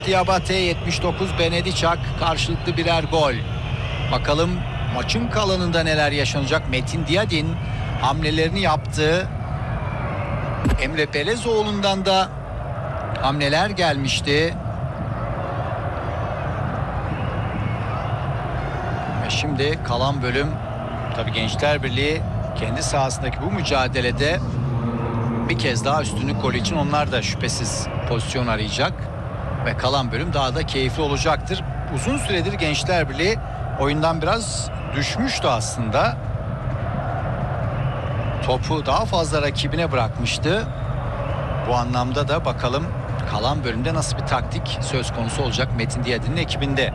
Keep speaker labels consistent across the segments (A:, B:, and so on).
A: Diabate 79, Benediçak karşılıklı birer gol. Bakalım maçın kalanında neler yaşanacak. Metin Diyadin hamlelerini yaptı. Emre Belezoğlu'ndan da hamleler gelmişti. Ve şimdi kalan bölüm, tabii Gençler Birliği kendi sahasındaki bu mücadelede bir kez daha üstünlük golü için onlar da şüphesiz pozisyon arayacak. Ve kalan bölüm daha da keyifli olacaktır. Uzun süredir Gençler Birliği oyundan biraz düşmüştü aslında. Topu daha fazla rakibine bırakmıştı. Bu anlamda da bakalım kalan bölümde nasıl bir taktik söz konusu olacak Metin Diyadin'in ekibinde.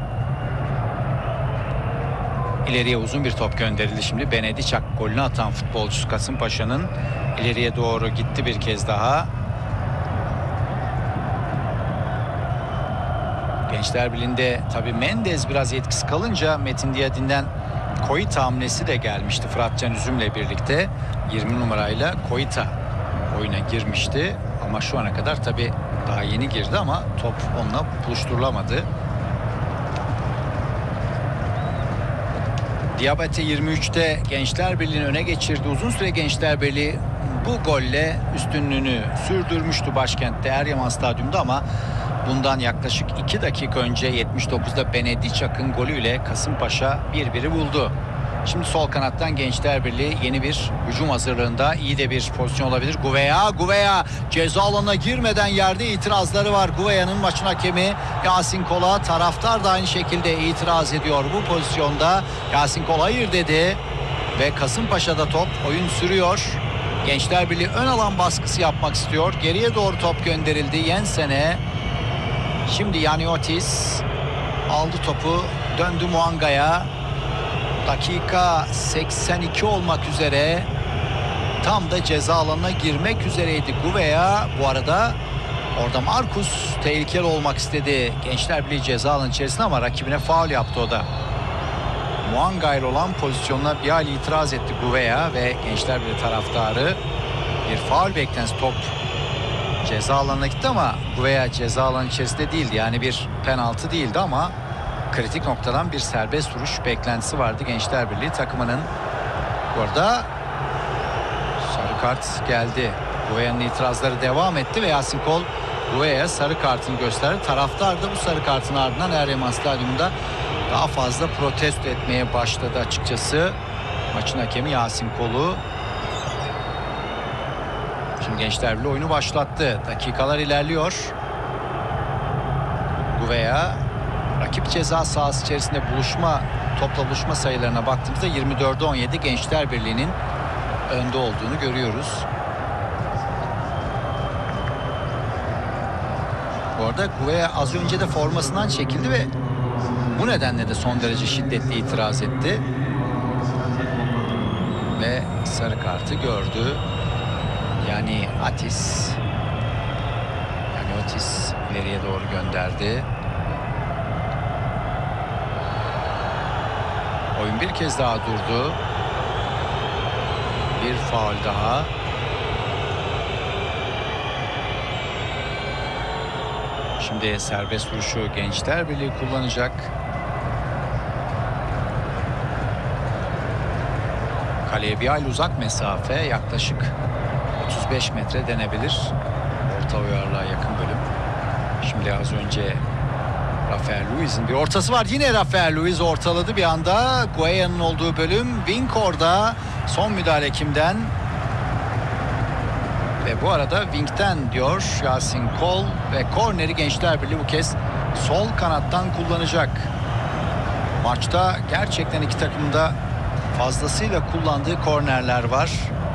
A: İleriye uzun bir top gönderildi şimdi. Benediçak golünü atan futbolcusu Kasımpaşa'nın ileriye doğru gitti bir kez daha. Gençler Birliği'nde tabii Mendez biraz etkisi kalınca Metin Diyadin'den Koyta hamlesi de gelmişti Fıratcan Üzüm'le birlikte. 20 numarayla Koyta oyuna girmişti. Ama şu ana kadar tabii daha yeni girdi ama top onunla buluşturulamadı. Diabate 23'te Gençler Birliği'ni öne geçirdi. Uzun süre Gençler Birliği bu golle üstünlüğünü sürdürmüştü başkentte Eryaman Stadyum'da ama bundan yaklaşık 2 dakika önce 79'da Benediçak'ın golüyle Kasımpaşa 1-1'i buldu. Şimdi sol kanattan Gençler Birliği yeni bir hücum hazırlığında. İyi de bir pozisyon olabilir. Gouveia ceza alanına girmeden yerde itirazları var. Gouvea'nın maçın hakemi Yasin Kol'a, taraftar da aynı şekilde itiraz ediyor bu pozisyonda. Yasin Kol hayır dedi ve Kasımpaşa'da top, oyun sürüyor. Gençler Birliği ön alan baskısı yapmak istiyor. Geriye doğru top gönderildi Jensen'e. Şimdi Yaniotis aldı topu, döndü Muanga'ya. Dakika 82 olmak üzere, tam da ceza alanına girmek üzereydi Gouveia. Bu arada orada Markus tehlikeli olmak istedi Gençler Birliği ceza alanı içerisinde ama rakibine faul yaptı o da. Muanga ile olan pozisyonuna bir hal itiraz etti Gouveia ve Gençler Birliği taraftarı bir faul beklentisi, top ceza alanına gitti ama Gouveia ceza alanı içerisinde değildi. Yani bir penaltı değildi ama kritik noktadan bir serbest vuruş beklentisi vardı Gençler Birliği takımının. Burada sarı kart geldi. Gouveia'nın itirazları devam etti ve Yasin Kol Gouvea'ya sarı kartını gösterdi. Taraftar da bu sarı kartın ardından Eryaman Stadyumunda daha fazla protesto etmeye başladı açıkçası. Maçın hakemi Yasin Kol'u. Şimdi Gençler Birliği oyunu başlattı. Dakikalar ilerliyor. Gouveia rakip ceza sahası içerisinde topla buluşma sayılarına baktığımızda 24'e 17 Gençler Birliği'nin önde olduğunu görüyoruz. Bu arada Gouveia az önce de formasından çekildi ve bu nedenle de son derece şiddetli itiraz etti. Ve sarı kartı gördü. Yani Otis ileriye doğru gönderdi. Oyun bir kez daha durdu. Bir faul daha. Şimdi serbest vuruşu Gençler Birliği kullanacak. Kaleye bir hayli uzak mesafe, yaklaşık 35 metre denebilir. Orta uyarlığa yakın bölüm. Şimdi az önce Rafael Luiz'in bir ortası var. Yine Rafael Luiz ortaladı bir anda. Gouveia'nın olduğu bölüm. Wink orada. Son müdahale kimden? Ve bu arada Wink'ten diyor Yasin Kol ve korneri Gençler Birliği bu kez sol kanattan kullanacak. Maçta gerçekten iki takımın da fazlasıyla kullandığı kornerler var.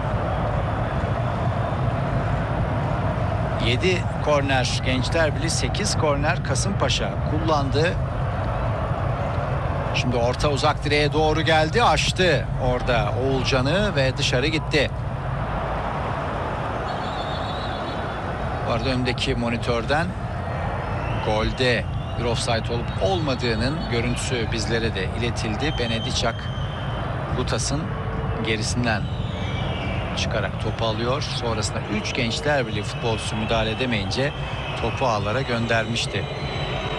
A: 7 korner Gençler Birliği, 8 korner Kasımpaşa kullandı. Şimdi orta uzak direğe doğru geldi, açtı orada Oğulcan'ı ve dışarı gitti. Bu arada öndeki monitörden golde bir offside olup olmadığının görüntüsü bizlere de iletildi. Benediçak Lutas'ın gerisinden çıkarak topu alıyor. Sonrasında 3 Gençler Birliği futbolcusu müdahale edemeyince topu ağlara göndermişti.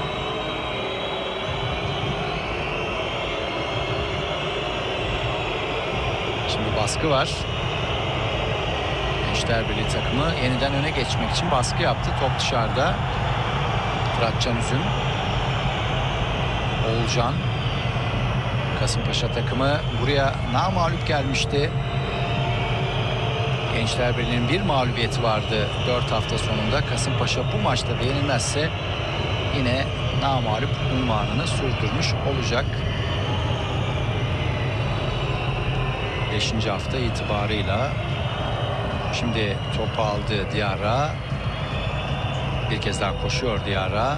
A: Şimdi baskı var. Gençler Birliği takımı yeniden öne geçmek için baskı yaptı. Top dışarıda. Fıratcan Üzüm. Oğulcan. Kasımpaşa takımı buraya namağlup gelmişti. Gençler Birliği'nin bir mağlubiyeti vardı 4 hafta sonunda. Kasımpaşa bu maçta da yenilmezse yine namağlup unvanını sürdürmüş olacak. 5. hafta itibarıyla. Şimdi topu aldı Diarra. Bir kez daha koşuyor Diarra.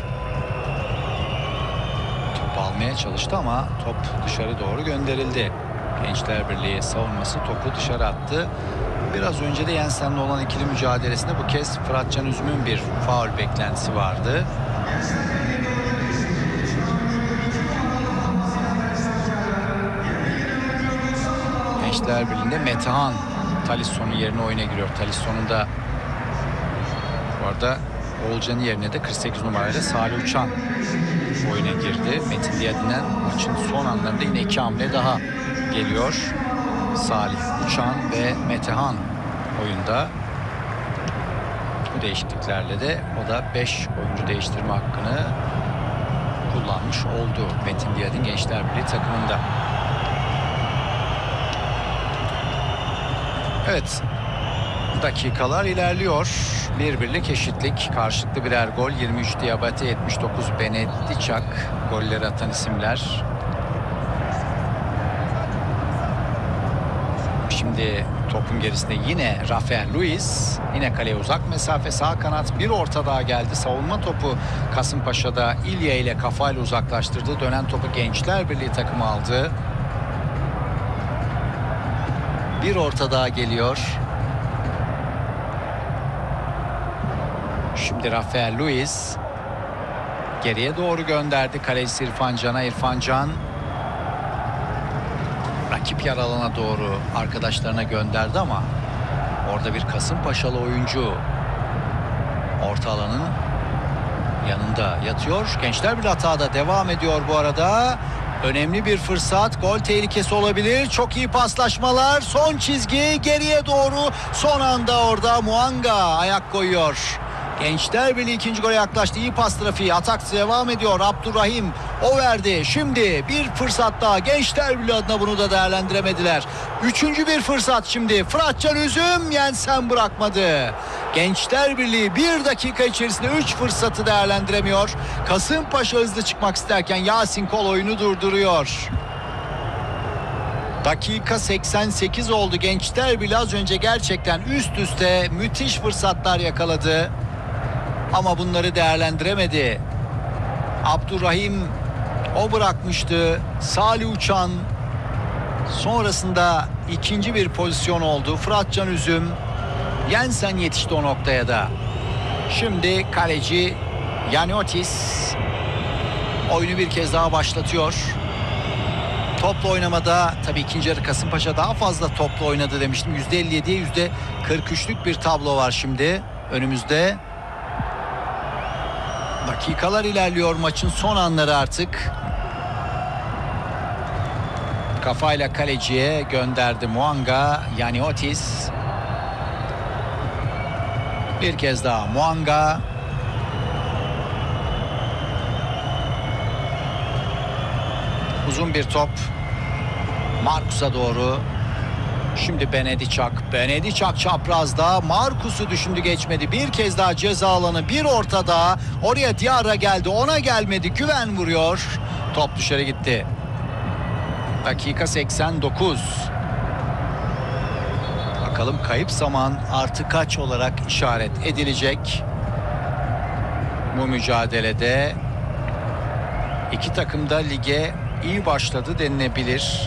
A: Topu almaya çalıştı ama top dışarı doğru gönderildi. Gençler Birliği savunması topu dışarı attı. Biraz önce de Jensen'le olan ikili mücadelesinde bu kez Fıratcan Üzüm'ün bir faul beklentisi vardı. Gençler Birliği'nde Metehan Talisson'un yerine oyuna giriyor. Talisson'un da bu arada Oğulcan'ın yerine de 48 numarayla Salih Uçan oyuna girdi. Metin Diyadin'den maçın son anlarında yine 2 hamle daha geliyor. Salih Uçan ve Metehan oyunda. Bu değişikliklerle de o da 5 oyuncu değiştirme hakkını kullanmış oldu. Metin Diyadin Gençler Birliği takımında. Evet. Dakikalar ilerliyor. 1-1'lik eşitlik. Karşılıklı birer gol. 23 Diabate, 79 Benediçak golleri atan isimler. Şimdi topun gerisinde yine Rafael Luis. Yine kaleye uzak mesafe, sağ kanat, bir orta daha geldi. Savunma topu Kasımpaşa'da İlya ile kafayla uzaklaştırdı. Dönen topu Gençler Birliği takımı aldı. Bir orta daha geliyor. Şimdi Rafael Luis geriye doğru gönderdi. Kaleci İrfan Can'a. İrfan Can rakip yer alana doğru arkadaşlarına gönderdi ama orada bir Kasımpaşalı oyuncu orta alanın yanında yatıyor. Gençler Birliği hatada devam ediyor bu arada. Önemli bir fırsat. Gol tehlikesi olabilir. Çok iyi paslaşmalar. Son çizgi geriye doğru. Son anda orada Muanga ayak koyuyor. Gençler Birliği ikinci gole yaklaştı. İyi pas trafiği. Atak devam ediyor. Abdurrahim o verdi. Şimdi bir fırsat daha. Gençler Birliği adına bunu da değerlendiremediler. Üçüncü bir fırsat şimdi. Fıratcan Üzüm Jensen bırakmadı. Gençler Birliği bir dakika içerisinde 3 fırsatı değerlendiremiyor. Kasımpaşa hızlı çıkmak isterken Yasin Kol oyunu durduruyor. Dakika 88 oldu. Gençler Birliği az önce gerçekten üst üste müthiş fırsatlar yakaladı. Ama bunları değerlendiremedi. Abdurrahim o bırakmıştı. Salih Uçan sonrasında ikinci bir pozisyon oldu. Fıratcan Üzüm, Jensen yetişti o noktaya da. Şimdi kaleci Yaniotis oyunu bir kez daha başlatıyor. Topla oynamada tabii ikinci yarı Kasımpaşa daha fazla topla oynadı demiştim. %57'ye %43'lük bir tablo var şimdi önümüzde. Dakikalar ilerliyor, maçın son anları artık. Kafayla kaleciye gönderdi Muanga. Yaniotis. Bir kez daha Muanga. Uzun bir top. Marcus'a doğru. Şimdi Benediçak. Benediçak çaprazda. Marcus'u düşündü, geçmedi. Bir kez daha ceza alanı, bir ortada. Oraya Diarra geldi. Ona gelmedi. Güven vuruyor. Top dışarı gitti. Dakika 89. Bakalım kayıp zaman artı kaç olarak işaret edilecek. Bu mücadelede iki takım da lige iyi başladı denilebilir.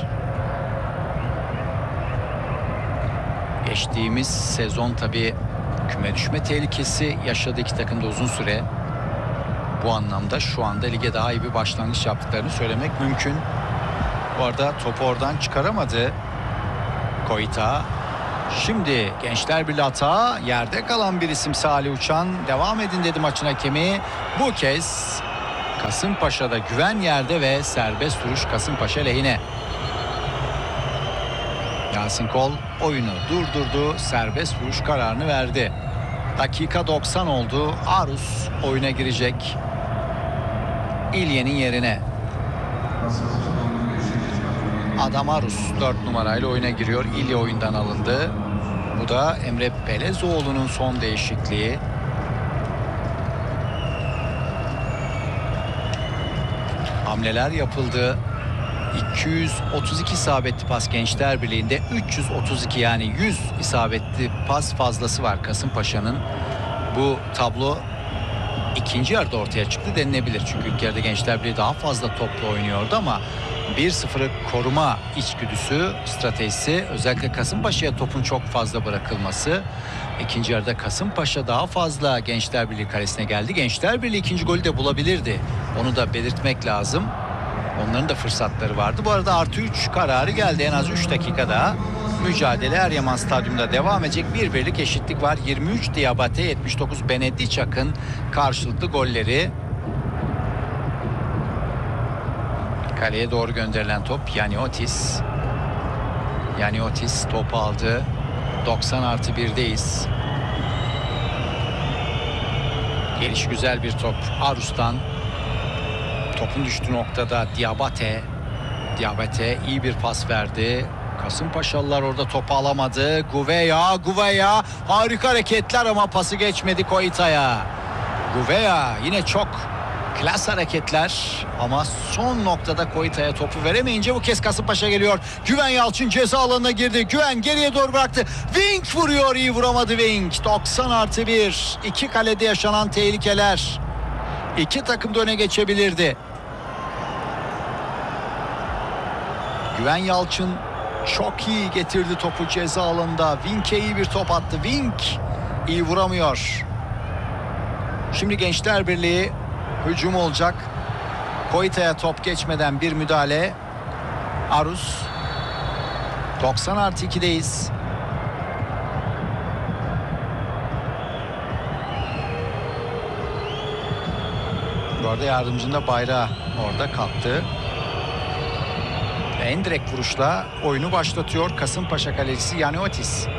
A: Geçtiğimiz sezon tabii küme düşme tehlikesi yaşadı iki takım da uzun süre. Bu anlamda şu anda lige daha iyi bir başlangıç yaptıklarını söylemek mümkün. Bu arada topu oradan çıkaramadı Koita. Şimdi Gençler Birliği hata, yerde kalan bir isim Salih Uçan. Devam edin dedi maçın hakemi. Bu kez Kasımpaşa'da güven yerde ve serbest vuruş Kasımpaşa lehine. Yasin Kol oyunu durdurdu. Serbest vuruş kararını verdi. Dakika 90 oldu. Arus oyuna girecek. İlye'nin yerine. Adam Arus 4 numarayla oyuna giriyor. İlye oyundan alındı. Bu da Emre Belezoğlu'nun son değişikliği. Hamleler yapıldı. 232 isabetli pas Gençler Birliği'nde, 332 yani 100 isabetli pas fazlası var Kasımpaşa'nın. Bu tablo ikinci yarıda ortaya çıktı denilebilir. Çünkü ilk yarıda Gençler Birliği daha fazla topla oynuyordu ama 1-0'ı koruma içgüdüsü, stratejisi, özellikle Kasımpaşa'ya topun çok fazla bırakılması. İkinci yarıda Kasımpaşa daha fazla Gençler Birliği kalesine geldi. Gençler Birliği ikinci golü de bulabilirdi. Onu da belirtmek lazım. Onların da fırsatları vardı. Bu arada +3 kararı geldi. En az 3 dakika daha mücadele Eryaman Stadyumunda devam edecek. 1-1'lik eşitlik var. 23 Diabate, 79 Benediçak'ın karşılıklı golleri. Kaleye doğru gönderilen top Yaniotis. Yaniotis topu aldı. 90+1'deyiz. Geliş güzel bir top Arus'tan. Topun düştüğü noktada Diabate iyi bir pas verdi. Kasımpaşalılar orada topu alamadı. Gouveia harika hareketler ama pası geçmedi Koita'ya. Gouveia yine çok klas hareketler ama son noktada Koita'ya topu veremeyince bu kez Kasımpaşa geliyor. Güven Yalçın ceza alanına girdi. Güven geriye doğru bıraktı. Wink vuruyor, iyi vuramadı Wink. 90+1. İki kalede yaşanan tehlikeler. İki takım da öne geçebilirdi. Güven Yalçın çok iyi getirdi topu ceza alanında. Wink'e iyi bir top attı. Wink iyi vuramıyor. Şimdi Gençler Birliği hücum olacak. Koita'ya top geçmeden bir müdahale. Arus. 90+2'deyiz. Bu arada yardımcında bayrağı orada kalktı. En direkt vuruşla oyunu başlatıyor Kasımpaşa kalecisi Yaniotis.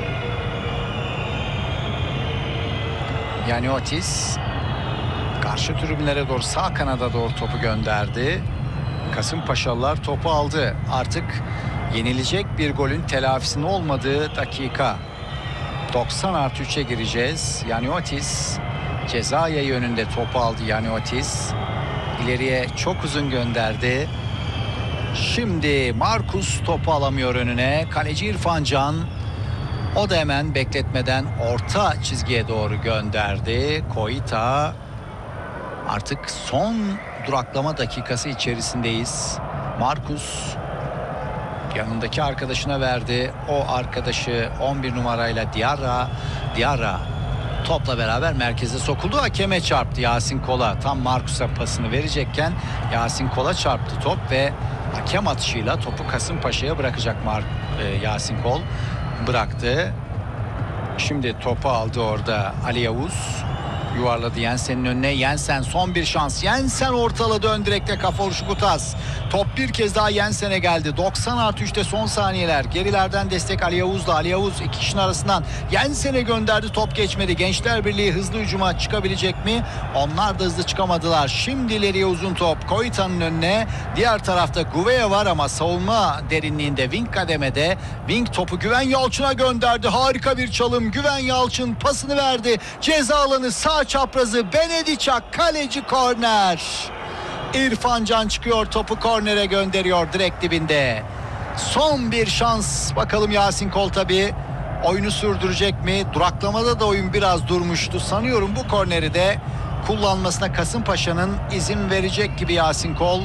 A: Yaniotis karşı tribünlere doğru, sağ kanada doğru topu gönderdi. Kasımpaşalılar topu aldı. Artık yenilecek bir golün telafisinin olmadığı dakika. 90+3'e gireceğiz. Yaniotis ceza yönünde topu aldı. Yaniotis ileriye çok uzun gönderdi. Şimdi Markus topu alamıyor önüne. Kaleci İrfan Can. O da hemen bekletmeden orta çizgiye doğru gönderdi. Koita. Artık son duraklama dakikası içerisindeyiz. Markus yanındaki arkadaşına verdi. O arkadaşı 11 numarayla Diarra topla beraber merkeze sokuldu. Hakeme çarptı Yasin Kol'a. Tam Markus'a pasını verecekken Yasin Kol'a çarptı top ve hakem atışıyla topu Kasımpaşa'ya bırakacak Yasin Kol. Bıraktı. Şimdi topu aldı orada Ali Yavuz. Yuvarladı Jensen'in önüne. Jensen son bir şans. Jensen ortaladı, ön direkte kafa vuruşu Gutas. Top bir kez daha Jensen'e geldi. 90+3'te son saniyeler. Gerilerden destek Ali Yavuz'la. Ali Yavuz iki kişinin arasından Jensen'e gönderdi. Top geçmedi. Gençler Birliği hızlı hücuma çıkabilecek mi? Onlar da hızlı çıkamadılar. Şimdi ileriye uzun top Koita'nın önüne. Diğer tarafta Gouveia var ama savunma derinliğinde Wink kademede. Wink topu Güven Yalçın'a gönderdi. Harika bir çalım. Güven Yalçın pasını verdi. Ceza alanı sağ çaprazı Benediçak, kaleci korner. İrfan Can çıkıyor, topu kornere gönderiyor direkt dibinde. Son bir şans. Bakalım Yasin Kol tabii oyunu sürdürecek mi? Duraklamada da oyun biraz durmuştu. Sanıyorum bu korneri de kullanmasına Kasımpaşa'nın izin verecek gibi Yasin Kol.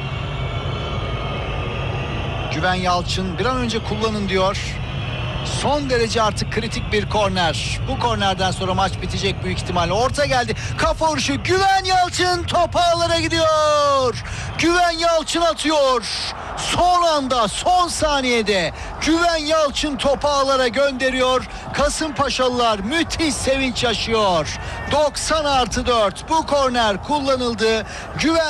A: Güven Yalçın bir an önce kullanın diyor. Son derece artık kritik bir korner. Bu kornerden sonra maç bitecek büyük ihtimalle. Orta geldi. Kafa vuruşu. Güven Yalçın top ağlara gidiyor. Güven Yalçın atıyor. Son anda, son saniyede Güven Yalçın topu ağlara gönderiyor. Kasımpaşalılar müthiş sevinç yaşıyor. 90+4 bu korner kullanıldı. Güven